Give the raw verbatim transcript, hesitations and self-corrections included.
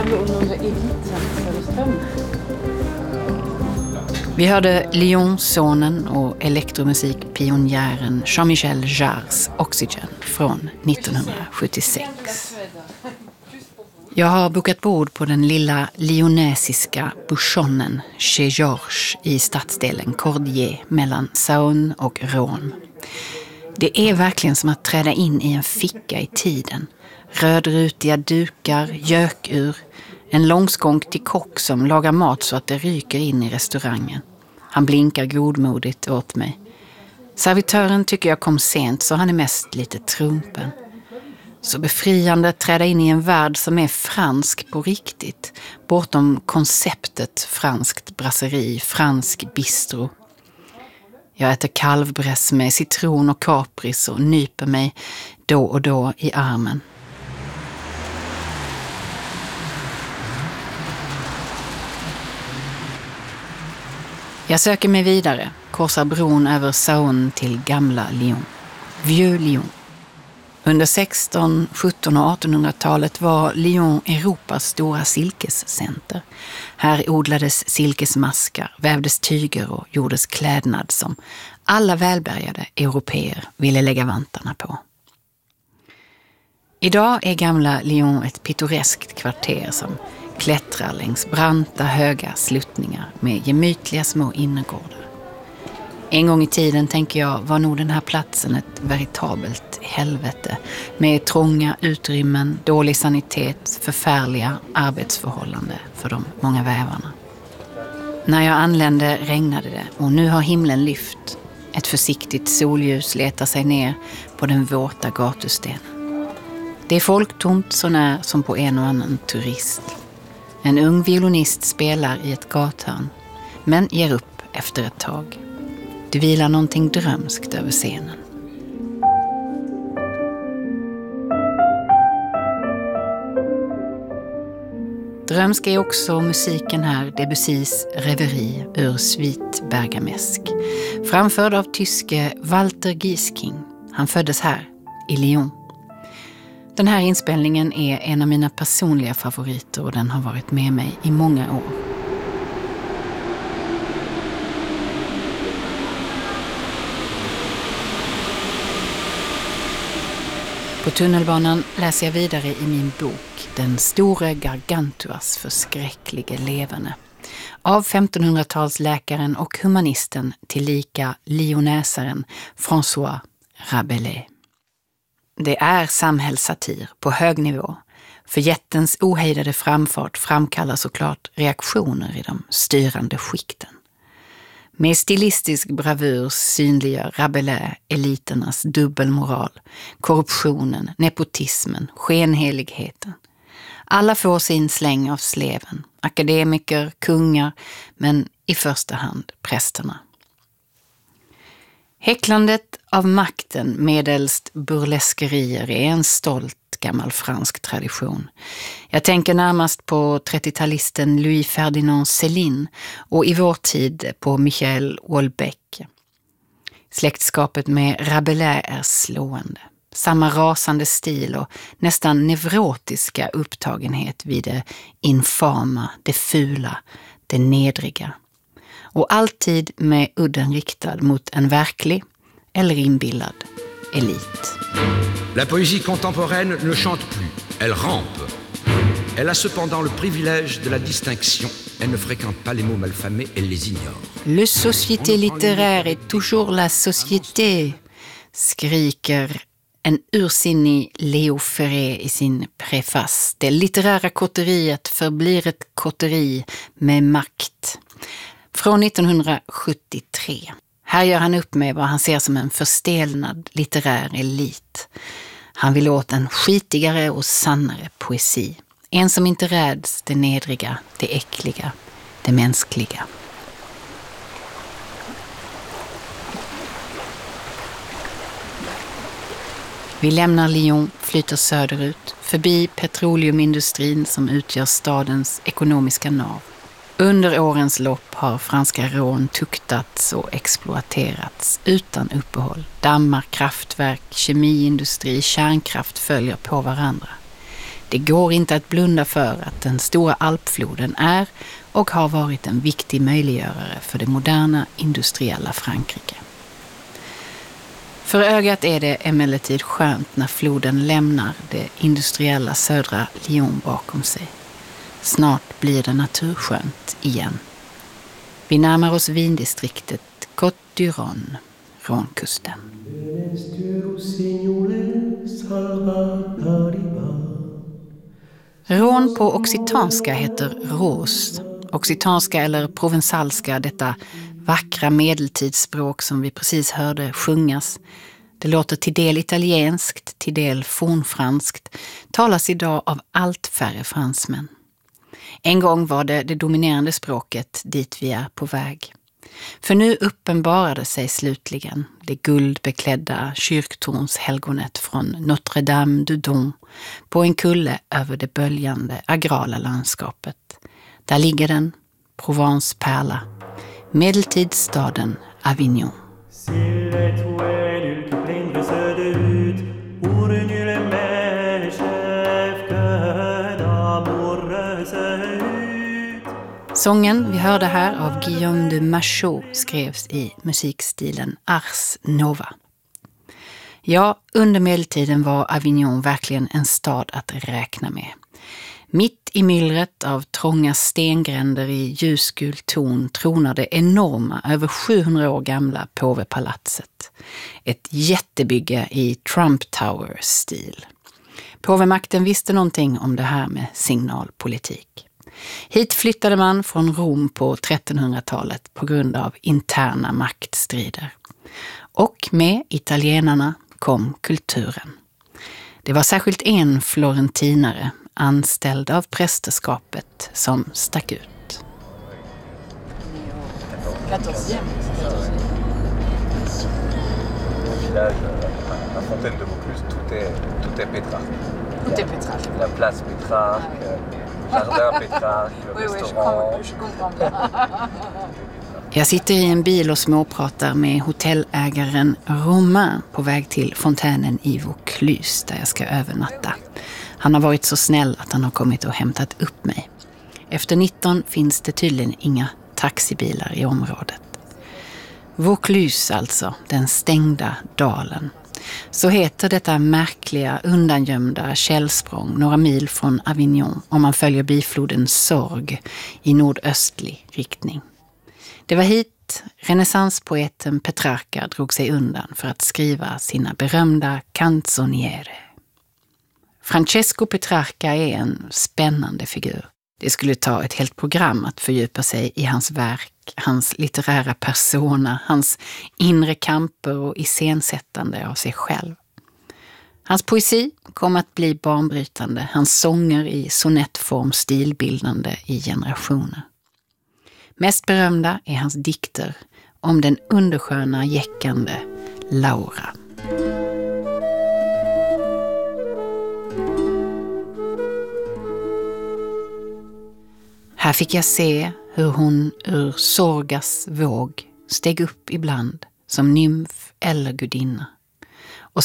Vi hörde Lyon-sonen och elektromusikpionjären Jean-Michel Jarres Oxygen från nittonhundrasjuttiosex. Jag har bokat bord på den lilla lyonesiska bouchonen chez Georges i stadsdelen Cordier mellan Saône och Rhône. Det är verkligen som att träda in i en ficka i tiden. Rödrutiga dukar, gökur, en långskånk till kock som lagar mat så att det ryker in i restaurangen. Han blinkar godmodigt åt mig. Servitören tycker jag kom sent så han är mest lite trumpen. Så befriande att träda in i en värld som är fransk på riktigt. Bortom konceptet franskt brasseri, fransk bistro. Jag äter kalvbräss med citron och kapris och nyper mig då och då i armen. Jag söker mig vidare, korsar bron över Saône till gamla Lyon. Vieux Lyon. Under sexton-, sjutton- och artonhundratalet var Lyon Europas stora silkescenter. Här odlades silkesmaskar, vävdes tyger och gjordes klädnad som alla välbärgade europeer ville lägga vantarna på. Idag är gamla Lyon ett pittoreskt kvarter som klättrar längs branta höga sluttningar med gemytliga små innergårdar. En gång i tiden, tänker jag, var nog den här platsen ett veritabelt helvete med trånga utrymmen, dålig sanitet, förfärliga arbetsförhållanden för de många vävarna. När jag anlände regnade det och nu har himlen lyft. Ett försiktigt solljus letar sig ner på den våta gatustenen. Det är folktomt så när som på en och annan turist. En ung violinist spelar i ett gathörn, men ger upp efter ett tag. Det vilar någonting drömskt över scenen. Drömsk är också musiken här, Debussys Reverie ur Suite Bergamesk. Framförd av tyske Walter Giesking. Han föddes här, i Lyon. Den här inspelningen är en av mina personliga favoriter och den har varit med mig i många år. På tunnelbanan läser jag vidare i min bok Den store Gargantuas förskräcklige leverne av femtonhundratalsläkaren och humanisten tillika lyonäsaren François Rabelais. Det är samhällssatir på hög nivå, för jättens ohejdade framfart framkallar såklart reaktioner i de styrande skikten. Med stilistisk bravur synliggör Rabelais eliternas dubbelmoral, korruptionen, nepotismen, skenheligheten. Alla får sin släng av sleven, akademiker, kungar, men i första hand prästerna. Häcklandet av makten medelst burleskerier är en stolt gammal fransk tradition. Jag tänker närmast på trettiotalisten Louis Ferdinand Céline och i vår tid på Michel Houellebecq. Släktskapet med Rabelais är slående. Samma rasande stil och nästan neurotiska upptagenhet vid det infama, det fula, det nedriga. Och alltid med udden riktad mot en verklig eller inbillad elit. La poésie contemporaine ne chante plus, elle rampe. Elle a cependant le privilège de la distinction. Elle ne fréquente pas les mots malfamés, elle les ignore. Le société littéraire est toujours la société, skriker en ursinnig Leo Ferré i sin preface. Det litterära kotteriet förblir ett kotteri med makt. Från nittonhundrasjuttiotre. Här gör han upp med vad han ser som en förstelnad litterär elit. Han vill åt en skitigare och sannare poesi. En som inte räds det nedriga, det äckliga, det mänskliga. Vi lämnar Lyon, flyter söderut, förbi petroleumindustrin som utgör stadens ekonomiska nav. Under årens lopp har franska Rhône tuktats och exploaterats utan uppehåll. Dammar, kraftverk, kemiindustri, kärnkraft följer på varandra. Det går inte att blunda för att den stora alpfloden är och har varit en viktig möjliggörare för det moderna industriella Frankrike. För ögat är det emellertid skönt när floden lämnar det industriella södra Lyon bakom sig. Snart blir det naturskönt igen. Vi närmar oss vindistriktet Côte du Rhône, Rhônekusten. Rhône på occitanska heter Rose. Occitanska eller provensalska, detta vackra medeltidsspråk som vi precis hörde sjungas. Det låter till del italienskt, till del fornfranskt, talas idag av allt färre fransmän. En gång var det det dominerande språket dit vi är på väg. För nu uppenbarade sig slutligen det guldbeklädda kyrktornshelgonet från Notre Dame du Don på en kulle över det böljande agrala landskapet. Där ligger den, Provence pärla, medeltidsstaden Avignon. Sången vi hörde här av Guillaume de Machaut skrevs i musikstilen Ars Nova. Ja, under medeltiden var Avignon verkligen en stad att räkna med. Mitt i myllret av trånga stengränder i ljusgul ton tronar det enorma, över sjuhundra år gamla påvepalatset. Ett jättebygge i Trump Tower-stil. Påvemakten visste någonting om det här med signalpolitik. Hit flyttade man från Rom på trettonhundratalet på grund av interna maktstrider. Och med italienarna kom kulturen. Det var särskilt en florentinare, anställd av prästerskapet, som stack ut. La fontaine de Vaucluse, tout est, tout est Pétrarque. Tout est Pétrarque. La place Pétrarque, jardin Pétrarque, oui, restaurant. Oui, je comprends bien. Jag sitter i en bil och småpratar med hotellägaren Romain på väg till fontänen i Vaucluse där jag ska övernatta. Han har varit så snäll att han har kommit och hämtat upp mig. Efter nitton finns det tydligen inga taxibilar i området. Vaucluse alltså, den stängda dalen. Så heter detta märkliga, undangömda källsprång några mil från Avignon om man följer bifloden Sorgue i nordöstlig riktning. Det var hit renässanspoeten Petrarca drog sig undan för att skriva sina berömda canzoniere. Francesco Petrarca är en spännande figur. Det skulle ta ett helt program att fördjupa sig i hans verk, hans litterära persona, hans inre kamper och iscensättande av sig själv. Hans poesi kom att bli banbrytande, hans sånger i sonettform stilbildande i generationer. Mest berömda är hans dikter om den undersköna jäckande Laura. Här fick jag se hur hon ur Sorgas våg steg upp ibland som nymf eller gudinna.